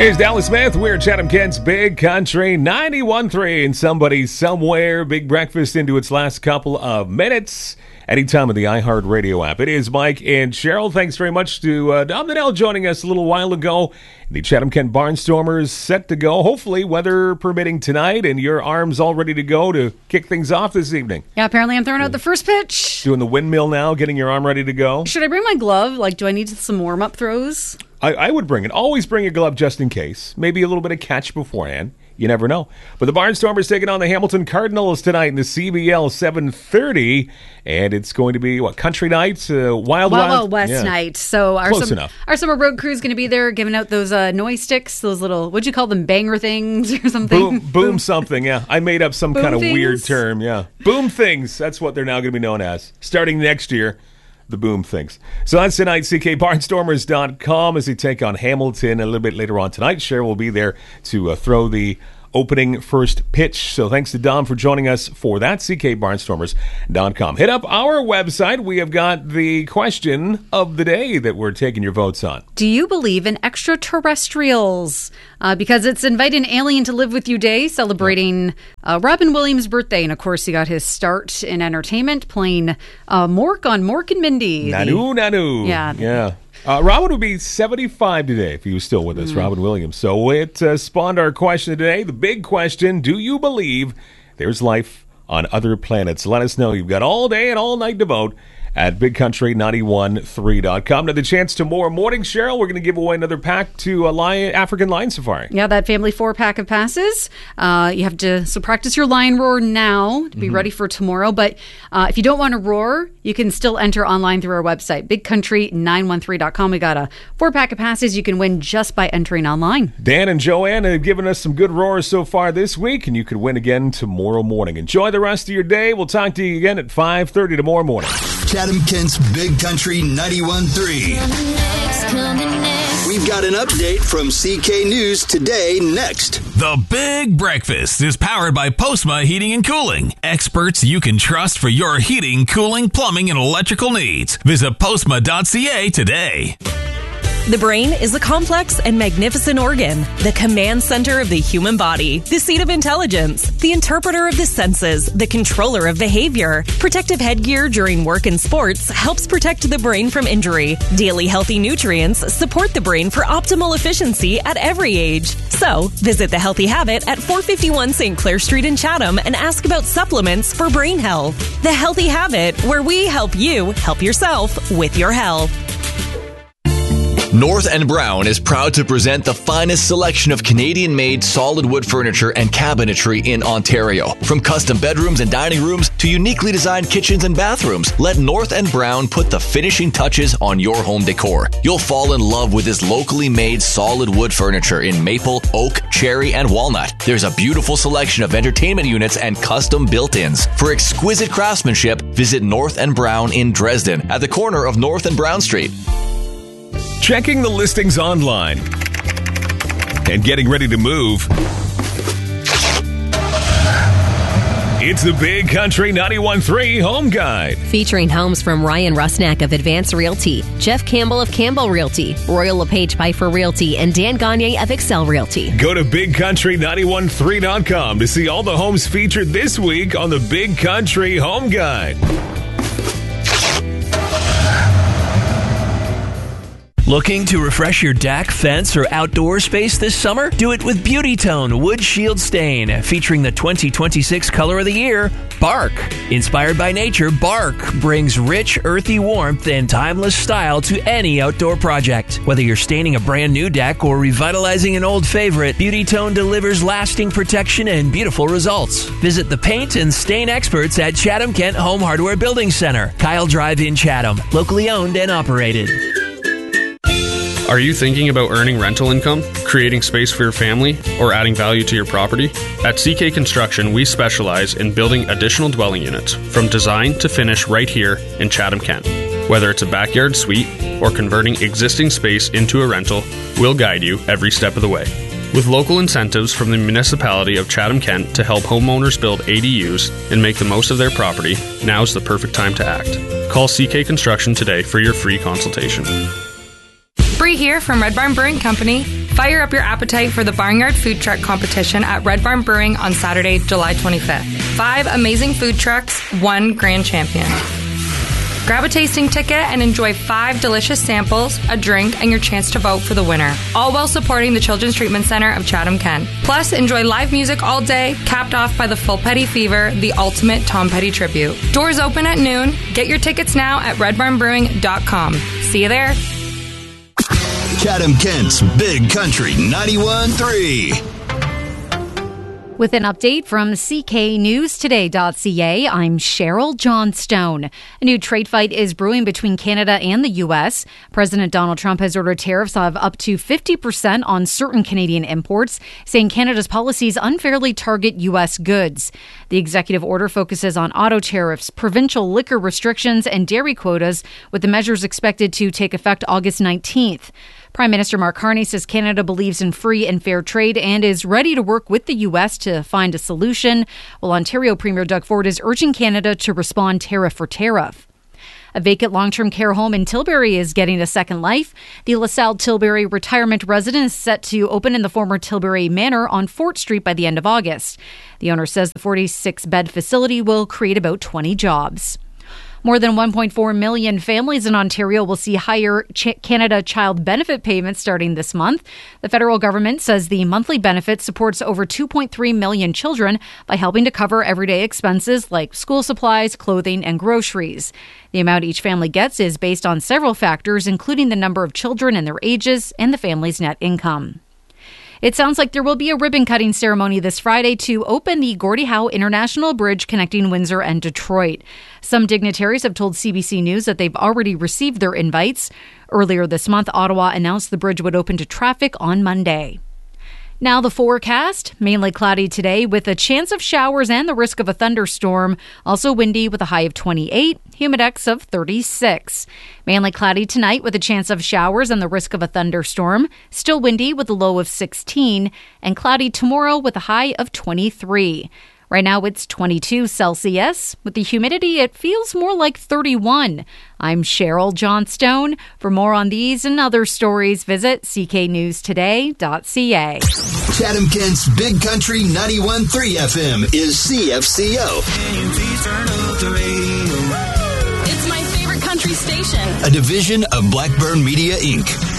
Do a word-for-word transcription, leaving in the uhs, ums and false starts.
Here's Dallas Smith. We're Chatham Kent's Big Country ninety-one point three, and somebody somewhere. Big breakfast into its last couple of minutes. Anytime on the iHeartRadio app. It is Mike and Cheryl. Thanks very much to uh, Dom Liddell joining us a little while ago. The Chatham Kent Barnstormers set to go, hopefully weather permitting tonight, and your arms all ready to go to kick things off this evening. Yeah, apparently I'm throwing out the first pitch. Doing the windmill now, getting your arm ready to go. Should I bring my glove? Like, do I need some warm-up throws? I, I would bring it. Always bring a glove just in case. Maybe a little bit of catch beforehand. You never know. But the Barnstormers taking on the Hamilton Cardinals tonight in the C B L seven thirty. And it's going to be, what, country night? Uh, wild, wild, wild wild West yeah. night. So our, Close some, enough. our summer road crew is going to be there giving out those uh, noise sticks, those little, what'd you call them, banger things or something? Boom, boom something, yeah. I made up some Boom kind of things? weird term, yeah. Boom things. That's what they're now going to be known as. Starting next year. The boom things. So that's tonight, C K Barnstormers dot com as they take on Hamilton a little bit later on tonight. Cheryl will be there to uh, throw the opening first pitch. So thanks to Dom for joining us for that, C K Barnstormers dot com. Hit up our website. We have got the question of the day that we're taking your votes on. Do you believe in extraterrestrials? Uh, because it's Invite an Alien to Live With You Day, celebrating uh, Robin Williams' birthday. And of course, he got his start in entertainment playing uh, Mork on Mork and Mindy. Nanu, the, Nanu. Yeah. Yeah. Uh, Robin would be seventy-five today if he was still with us, mm. Robin Williams. So it uh, spawned our question today. The big question, do you believe there's life on other planets? Let us know. You've got all day and all night to vote at big country ninety-one point three dot com. Now, the chance tomorrow morning, Cheryl, we're going to give away another pack to a lion, African Lion Safari. Yeah, that family four pack of passes. Uh, you have to so practice your lion roar now to be mm-hmm. ready for tomorrow. But uh, if you don't want to roar, you can still enter online through our website, big country nine one three dot com. We got a four pack of passes you can win just by entering online. Dan and Joanne have given us some good roars so far this week, and you could win again tomorrow morning. Enjoy the rest of your day. We'll talk to you again at five thirty tomorrow morning. Chatham Kent's Big Country ninety-one point three. We've got an update from C K News today next. The Big Breakfast is powered by Postma Heating and Cooling. Experts you can trust for your heating, cooling, plumbing, and electrical needs. Visit postma dot c a today. The brain is a complex and magnificent organ, the command center of the human body, the seat of intelligence, the interpreter of the senses, the controller of behavior. Protective headgear during work and sports helps protect the brain from injury. Daily healthy nutrients support the brain for optimal efficiency at every age. So, visit The Healthy Habit at four fifty-one Saint Clair Street in Chatham and ask about supplements for brain health. The Healthy Habit, where we help you help yourself with your health. North and Brown is proud to present the finest selection of Canadian-made solid wood furniture and cabinetry in Ontario. From custom bedrooms and dining rooms to uniquely designed kitchens and bathrooms, let North and Brown put the finishing touches on your home decor. You'll fall in love with this locally made solid wood furniture in maple, oak, cherry, and walnut. There's a beautiful selection of entertainment units and custom built-ins. For exquisite craftsmanship, visit North and Brown in Dresden at the corner of North and Brown Street. Checking the listings online and getting ready to move. It's the Big Country ninety-one point three Home Guide. Featuring homes from Ryan Rusnak of Advance Realty, Jeff Campbell of Campbell Realty, Royal LePage Pfeiffer Realty, and Dan Gagne of Excel Realty. Go to big country ninety-one point three dot com to see all the homes featured this week on the Big Country Home Guide. Looking to refresh your deck, fence, or outdoor space this summer? Do it with Beauty Tone Wood Shield Stain, featuring the twenty twenty-six color of the year, Bark. Inspired by nature, Bark brings rich, earthy warmth and timeless style to any outdoor project. Whether you're staining a brand new deck or revitalizing an old favorite, Beauty Tone delivers lasting protection and beautiful results. Visit the paint and stain experts at Chatham Kent Home Hardware Building Center, Kyle Drive in Chatham, locally owned and operated. Are you thinking about earning rental income, creating space for your family, or adding value to your property? At C K Construction, we specialize in building additional dwelling units, from design to finish right here in Chatham Kent. Whether it's a backyard suite or converting existing space into a rental, we'll guide you every step of the way. With local incentives from the municipality of Chatham Kent to help homeowners build A D Us and make the most of their property, now's the perfect time to act. Call C K Construction today for your free consultation. Bree here from Red Barn Brewing Company. Fire up your appetite for the Barnyard Food Truck Competition at Red Barn Brewing on Saturday, July twenty-fifth. Five amazing food trucks, one grand champion. Grab a tasting ticket and enjoy five delicious samples, a drink, and your chance to vote for the winner. All while supporting the Children's Treatment Center of Chatham-Kent. Plus, enjoy live music all day, capped off by the Full Petty Fever, the ultimate Tom Petty tribute. Doors open at noon. Get your tickets now at red barn brewing dot com. See you there. Chatham-Kent's Big Country ninety-one point three. With an update from C K News Today dot C A, I'm Cheryl Johnstone. A new trade fight is brewing between Canada and the U S. President Donald Trump has ordered tariffs of up to fifty percent on certain Canadian imports, saying Canada's policies unfairly target U S goods. The executive order focuses on auto tariffs, provincial liquor restrictions, and dairy quotas, with the measures expected to take effect August nineteenth. Prime Minister Mark Carney says Canada believes in free and fair trade and is ready to work with the U S to find a solution, while Ontario Premier Doug Ford is urging Canada to respond tariff for tariff. A vacant long-term care home in Tilbury is getting a second life. The LaSalle Tilbury retirement residence is set to open in the former Tilbury Manor on Fort Street by the end of August. The owner says the forty-six bed facility will create about twenty jobs. More than one point four million families in Ontario will see higher Ch- Canada Child Benefit payments starting this month. The federal government says the monthly benefit supports over two point three million children by helping to cover everyday expenses like school supplies, clothing, and groceries. The amount each family gets is based on several factors, including the number of children and their ages and the family's net income. It sounds like there will be a ribbon-cutting ceremony this Friday to open the Gordie Howe International Bridge connecting Windsor and Detroit. Some dignitaries have told C B C News that they've already received their invites. Earlier this month, Ottawa announced the bridge would open to traffic on Monday. Now the forecast, mainly cloudy today with a chance of showers and the risk of a thunderstorm. Also windy with a high of twenty-eight, humidex of thirty-six. Mainly cloudy tonight with a chance of showers and the risk of a thunderstorm. Still windy with a low of sixteen, and cloudy tomorrow with a high of twenty-three. Right now it's twenty-two Celsius. With the humidity, it feels more like thirty-one. I'm Cheryl Johnstone. For more on these and other stories, visit c k news today dot c a. Chatham-Kent's Big Country ninety-one point three F M is C F C O. It's my favorite country station. A division of Blackburn Media, Incorporated.